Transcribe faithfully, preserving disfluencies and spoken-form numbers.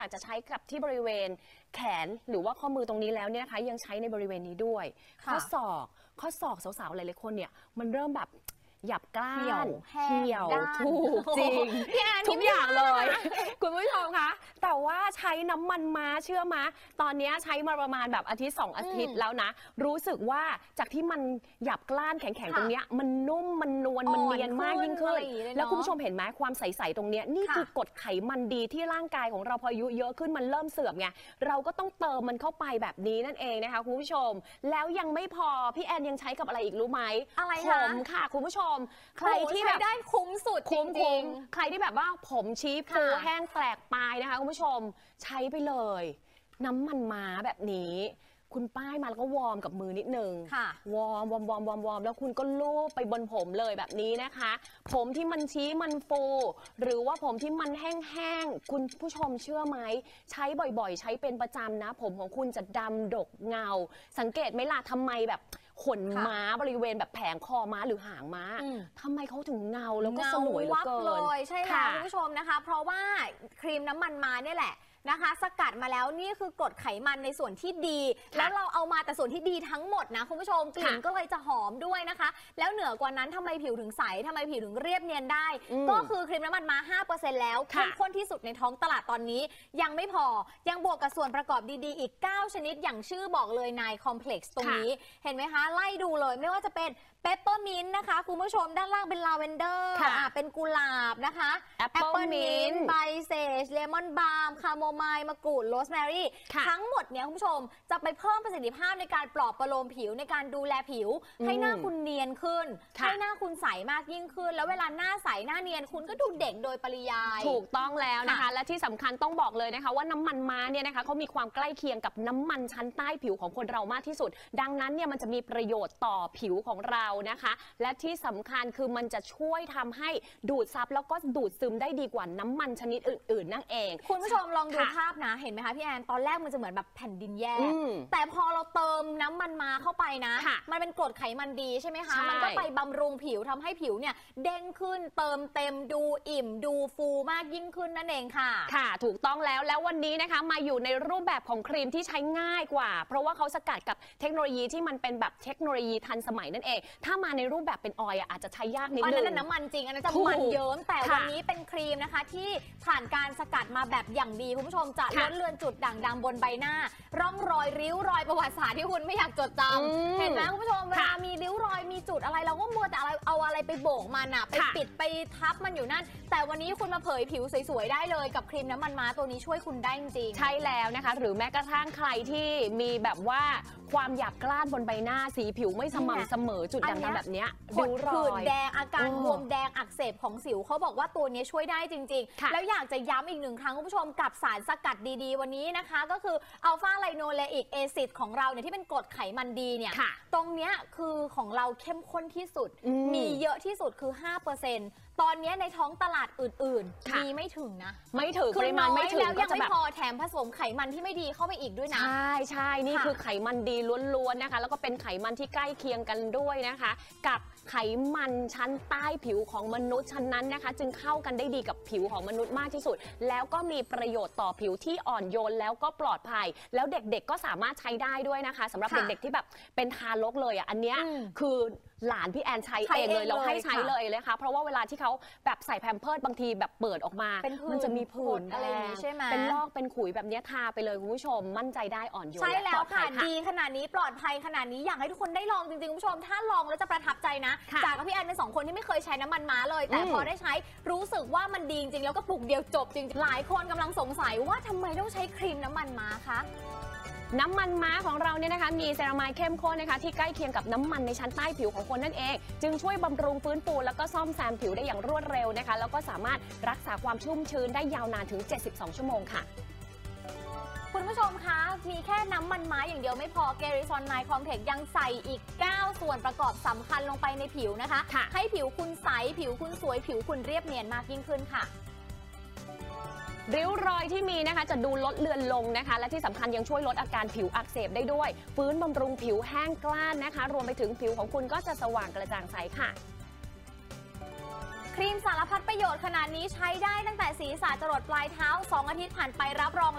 อาจจะใช้กับที่บริเวณแขนหรือว่าข้อมือตรงนี้แล้วเนี่ยนะคะยังใช้ในบริเวณนี้ด้วยข้อศอกข้อศอกสาวๆหลายๆคนเนี่ยมันเริ่มแบบหยับกล้านเหี่ยวถูกจริงทุกอย่างเลยคุณผู้ชมคะแต่ว่าใช้น้ำมันม้าเชื่อมะตอนนี้ใช้มาประมาณแบบอาทิตย์สองอาทิตย์แล้วนะรู้สึกว่าจากที่มันหยับกล้านแข็งๆตรงเนี้ยมันนุ่มมันนวลมันเนียนมากยิ่งขึ้นแล้วคุณผู้ชมเห็นไหมความใสๆตรงเนี้ยนี่คือกรดไขมันดีที่ร่างกายของเราพออายุเยอะขึ้นมันเริ่มเสื่อมไงเราก็ต้องเติมมันเข้าไปแบบนี้นั่นเองนะคะคุณผู้ชมแล้วยังไม่พอพี่แอนยังใช้กับอะไรอีกรู้ไหมอะไรคะผมค่ะคุณผู้ชมใครที่แบบได้คุ้มสุดจริงๆใครที่แบบว่าผมชี้ฟูแห้งแตกปลายนะคะคุณผู้ชมใช้ไปเลยน้ำมันม้าแบบนี้คุณป้ายมาแล้วก็วอร์มกับมือนิดนึงวอร์มวอร์มวอร์มวอร์มวอร์มแล้วคุณก็ลูบไปบนผมเลยแบบนี้นะคะผมที่มันชี้มันฟูหรือว่าผมที่มันแห้งๆคุณผู้ชมเชื่อไหมใช้บ่อยๆใช้เป็นประจำนะผมของคุณจะดำดกเงาสังเกตไหมล่ะทำไมแบบขนม้าบริเวณแบบแผงคอม้าหรือหางม้าทำไมเขาถึงเงาแล้วก็สลวยเหลือเกินเลยใช่แล้วคุณผู้ชมนะคะเพราะว่าครีมน้ำมันม้าเนี่ยแหละนะคะสกัดมาแล้วนี่คือกรดไขมันในส่วนที่ดีแล้วเราเอามาแต่ส่วนที่ดีทั้งหมดนะคุณผู้ชมกลิ่นก็เลยจะหอมด้วยนะคะแล้วเหนือกว่านั้นทำไมผิวถึงใสทำไมผิวถึงเรียบเนียนได้ก็คือครีมน้ำมันม้า ห้าเปอร์เซ็นต์ แล้วเข้มข้นที่สุดในท้องตลาดตอนนี้ยังไม่พอยังบวกกับส่วนประกอบดีๆอีกเก้าชนิดอย่างชื่อบอกเลยนายคอมเพล็กซ์ตรงนี้เห็นไหมคะไล่ดูเลยไม่ว่าจะเป็นเปปเปอร์มินต์นะคะคุณผู้ชมด้านล่างเป็นลาเวนเดอร์เป็นกุหลาบนะคะแอปเปิลมินต์ใบเซจเลมอนบาล์มคาโมไมล์มะกรูดโรสแมรี่ทั้งหมดเนี้ยคุณผู้ชมจะไปเพิ่มประสิทธิภาพในการปลอบประโลมผิวในการดูแลผิวให้หน้าคุณเนียนขึ้นให้หน้าคุณใสมากยิ่งขึ้นแล้วเวลาหน้าใสหน้าเนียนคุณก็ดูเด็กโดยปริยายถูกต้องแล้วนะคะและที่สำคัญต้องบอกเลยนะคะว่าน้ำมันม้าเนี่ยนะคะเขามีความใกล้เคียงกับน้ำมันชั้นใต้ผิวของคนเรามากที่สุดดังนั้นเนี่ยมันจะมีประโยชน์ต่อผิวของเรานะคะและที่สำคัญคือมันจะช่วยทำให้ดูดซับแล้วก็ดูดซึมได้ดีกว่าน้ำมันชนิดอื่นๆนั่นเองคุณผู้ชมลองดูภาพนะเห็นไหมคะพี่แอนตอนแรกมันจะเหมือนแบบแผ่นดินแยกแต่พอเราเติมน้ำมันมาเข้าไปนะมันเป็นกรดไขมันดีใช่ไหมคะมันก็ไปบำรุงผิวทำให้ผิวเนี่ยเด้งขึ้นเติมเต็มดูอิ่มดูฟูมากยิ่งขึ้นนั่นเองค่ะค่ะถูกต้องแล้วแล้ววันนี้นะคะมาอยู่ในรูปแบบของครีมที่ใช้ง่ายกว่าเพราะว่าเขาสกัดกับเทคโนโลยีที่มันเป็นแบบเทคโนโลยีทันสมัยนั่นเองถ้ามาในรูปแบบเป็นออยล์อาจจะใช้ยากนิดนึงอันนั้นน้ำมันจริงอันนั้นจะมันเยิ้มแต่วันนี้เป็นครีมนะคะที่ผ่านการสกัดมาแบบอย่างดีคุณผู้ชมจะลดเลือนจุดด่างดำบนใบหน้าร่องรอยริ้วรอยประวัติศาสตร์ที่คุณไม่อยากจดจำเห็นไหมคุณผู้ชมเวลามีริ้วรอยมีจุดอะไรเราก็มัวแต่อะไรเอาอะไรไปโบกมันอะไปปิดไปทับมันอยู่นั่นแต่วันนี้คุณมาเผยผิวสวยๆได้เลยกับครีมน้ำมันม้าตัวนี้ช่วยคุณได้จริงใช่แล้วนะคะหรือแม้กระทั่งใครที่มีแบบว่าความหยาบกร้านบนใบหน้าสีผิวไม่สม่ำเสมอจุดด่างดำแบบนี้ริ้วรอยผื่นแดงอาการบวมแดงอักเสบของสิวเขาบอกว่าตัวนี้ช่วยได้จริงๆแล้วอยากจะย้ำอีกหนึ่งครั้งคุณผู้ชมกับสารสกัดดีๆวันนี้นะคะก็คืออัลฟาไลโนเลอิกแอซิดของเราเนี่ยที่เป็นกรดไขมันดีเนี่ยตรงเนี้ยคือของเราเข้มข้นที่สุดมีเยอะที่สุดคือ ห้าเปอร์เซ็นต์ ตอนนี้ในท้องตลาดอื่นๆมีไม่ถึงนะไม่ถึงปริมาณไม่ถึงแล้วยังไม่พอแถมผสมไขมันที่ไม่ดีเข้าไปอีกด้วยนะใช่ใช่นี่คือไขมันดีล้วนๆนะคะแล้วก็เป็นไขมันที่ใกล้เคียงกันด้วยนะคะกับไขมันชั้นใต้ผิวของมนุษย์ชั้นนั้นนะคะจึงเข้ากันได้ดีกับผิวของมนุษย์มากที่สุดแล้วก็มีประโยชน์ต่อผิวที่อ่อนโยนแล้วก็ปลอดภัยแล้วเด็กๆก็สามารถใช้ได้ด้วยนะคะสำหรับเด็กๆที่แบบเป็นทารกเลยอ่ะอันเนี้ยคือหลานพี่แอนใช้เองเลยเราให้ใช้เลยเลยค่ะเพราะว่าเวลาที่เขาแบบใส่แพมเพิร์สบางทีแบบเปิดออกมามันจะมีผื่นอะไรอย่างนี้ใช่ไหมเป็นลอกเป็นขุยแบบนี้ทาไปเลยคุณผู้ชมมั่นใจได้อ่อนโยนใช่แล้วค่ะดีขนาดนี้ปลอดภัยขนาดนี้อยากให้ทุกคนได้ลองจริงๆคุณผู้ชมถ้าลองแล้วจะประทับใจนะจากกับพี่แอนเป็นสองคนที่ไม่เคยใช้น้ำมันม้าเลยแต่พอได้ใช้รู้สึกว่ามันดีจริงๆแล้วก็ปลุกเดียวจบจริงๆหลายคนกำลังสงสัยว่าทำไมต้องใช้ครีมน้ำมันม้าคะน้ำมันม้าของเราเนี่ยนะคะมีเซรามายเข้มข้นนะคะที่ใกล้เคียงกับน้ำมันในชั้นใต้ผิวของคนนั่นเองจึงช่วยบำรุงฟื้นฟูแล้วก็ซ่อมแซมผิวได้อย่างรวดเร็วนะคะแล้วก็สามารถรักษาความชุ่มชื้นได้ยาวนานถึงเจ็ดสิบสองชั่วโมงค่ะคุณผู้ชมคะมีแค่น้ำมันม้าอย่างเดียวไม่พอเกริซอนไนคอมเพล็กซ์ยังใส่อีกเก้าส่วนประกอบสำคัญลงไปในผิวนะคะให้ผิวคุณใสผิวคุณสวยผิวคุณเรียบเนียนมากยิ่งขึ้นค่ะริ้วรอยที่มีนะคะจะดูลดเลือนลงนะคะและที่สำคัญยังช่วยลดอาการผิวอักเสบได้ด้วยฟื้นบำรุงผิวแห้งกร้านนะคะรวมไปถึงผิวของคุณก็จะสว่างกระจ่างใสค่ะครีมสารพัดประโยชน์ขนาดนี้ใช้ได้ตั้งแต่ศีรษะจรดปลายเท้าสองอาทิตย์ผ่านไปรับรอง